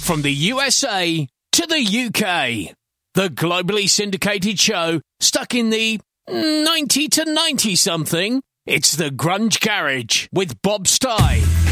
From the USA to the UK, the globally syndicated show stuck in the 90 to 90 something. It's the Grunge Garage with Bob Stye.